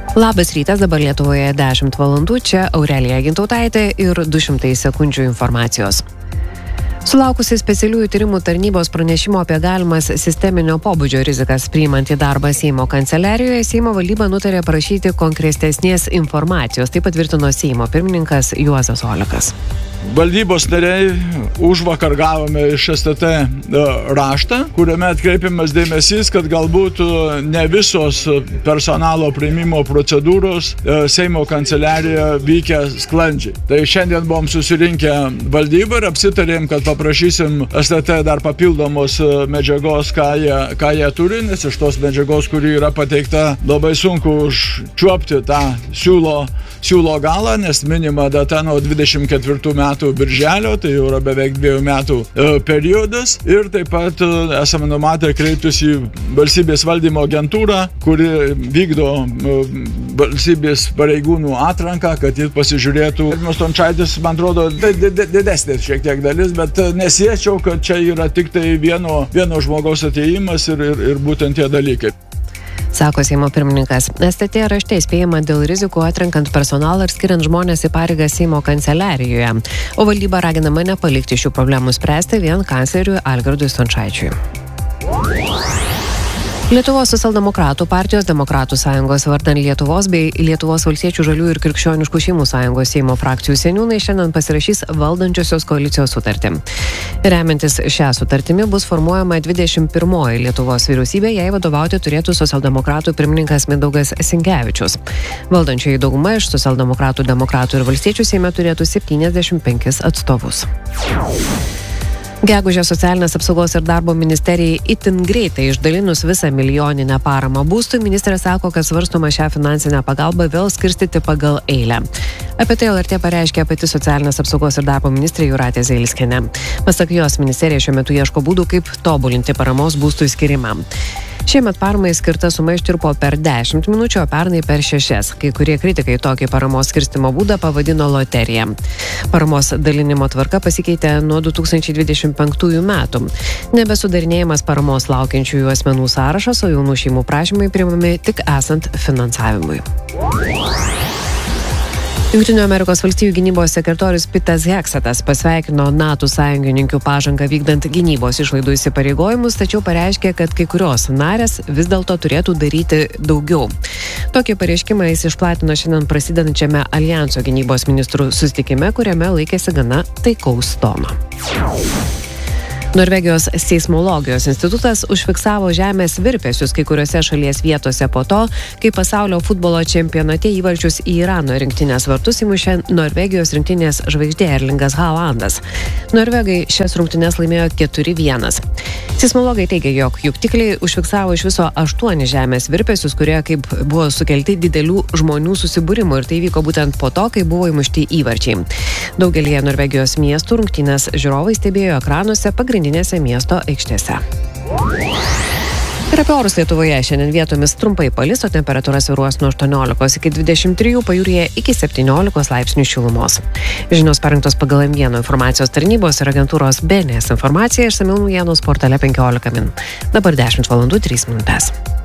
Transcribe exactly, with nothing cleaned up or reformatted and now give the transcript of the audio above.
Labas rytas, dabar Lietuvoje dešimt valandų, čia Aurelija Gintautaitė ir du šimtai sekundžių informacijos. Sulaukusi specialiųjų tyrimų tarnybos pranešimo apie galimas sisteminio pobūdžio rizikas priimant į darbą Seimo kanceliarijoje, Seimo valdyba nutarė prašyti konkretesnės informacijos, tai patvirtino Seimo pirmininkas Juozas Olekas. Valdybos nariai užvakar gavome iš S T T raštą, kuriame atkreipiamas dėmesys, kad galbūt ne visos personalo priėmimo procedūros Seimo kanceliarijoje vykę sklandžiai. Tai šiandien buvom susirinkę valdybą ir apsitarėm, kad paprašysim S T T dar papildomos medžiagos, ką jie, ką jie turi, nes iš tos medžiagos, kuri yra pateikta, labai sunku užčiuopti tą siūlo, siūlo galą, nes minima data nuo dvidešimt ketvirtų metų birželio, tai jau yra beveik dviejų metų e, periodas. Ir taip pat e, esame numatę kreiptis į valstybės valdymo agentūrą, kuri vykdo e, valstybės pareigūnų atranką, kad jis pasižiūrėtų. Edmos Stončaitis, man atrodo, didesnė šiek tiek dalis, bet nesiečiau, kad čia yra tik tai vieno, vieno žmogaus atėjimas ir, ir, ir būtent tie dalykai. Sako Seimo pirmininkas. S T T rašte įspėjama dėl rizikų atrenkant personalą ir skiriant žmonės į pareigą Seimo kanceliarijoje, o valdyba raginama nepalikti šių problemų spręsti vien kancleriui Algirdui Stončaičiui. Lietuvos socialdemokratų partijos, Demokratų sąjungos vardan Lietuvos bei Lietuvos valstiečių žaliųjų ir krikščioniškų šeimų sąjungos Seimo frakcijų seniūnai šiandien pasirašys valdančiosios koalicijos sutartį. Remiantis šią sutartimi bus formuojama dvidešimt pirmoji Lietuvos vyriausybė, jai vadovauti turėtų socialdemokratų pirmininkas Mindaugas Sinkevičius. Valdančioji dauguma iš socialdemokratų, demokratų ir valstiečių Seime turėtų septyniasdešimt penkis atstovus. Gegužę socialinės apsaugos ir darbo ministerijai itin greitai išdalinus visą milijoninę paramą būstui, ministrė sako, kad svarstoma šią finansinę pagalbą vėl skirstyti pagal eilę. Apie tai L R T pareiškė pati socialinės apsaugos ir darbo ministrė Jūratė Zailskienė. Pasak jos, ministerija šiuo metu ieško būdų, kaip tobulinti paramos būstui skirimą. Šiemet paramai skirta suma ištirpo per dešimt minučių, o pernai per šešias. Kai kurie kritikai tokį paramos skirstimo būdą pavadino loterija. Paramos dalinimo tvarka pasikeitė nuo du tūkstančiai dvidešimt penktųjų metų. Nebesudarinėjimas paramos laukiančiųjų asmenų sąrašas, o jaunų šeimų prašymai priimami tik esant finansavimui. Jungtinių Amerikos valstijų gynybos sekretorius Pitas Heksetas pasveikino NATO sąjungininkių pažangą vykdant gynybos išlaidų įsipareigojimus, tačiau pareiškė, kad kai kurios narės vis dėlto turėtų daryti daugiau. Tokį pareiškimą jis išplatino šiandien prasidedančiame Aljanso gynybos ministrų susitikime, kuriame laikėsi gana taikaus tono. Norvegijos seismologijos institutas užfiksavo žemės virpesius kai kuriuose šalies vietose po to, kai pasaulio futbolo čempionate įvarčius į Irano rinktinės vartus įmušė Norvegijos rinktinės žvaigždė Erlingas Haalandas. Norvegai šias rungtynes laimėjo keturi vienas. Seismologai teigia, jog juktikliai užfiksavo iš viso aštuonis žemės virpesius, kurie kaip buvo sukelti didelių žmonių susibūrimų, ir tai vyko būtent po to, kai buvo įmušti įvarčiai. Daugelyje Norvegijos miestų rungtynes žiūrovai stebėjo ekranuose pagrindinėse miesto aikštėse. Ir apie orus Lietuvoje šiandien vietomis trumpai palis, o temperatūra svyruos nuo aštuoniolikos iki dvidešimt trijų, pajūryje iki septyniolikos laipsnių šilumos. Žinios parengtos pagal M vienas informacijos tarnybos ir agentūros B N S informacija, išsamiau naujienos portale penkiolika min. Dabar dešimt valandų trys minutės.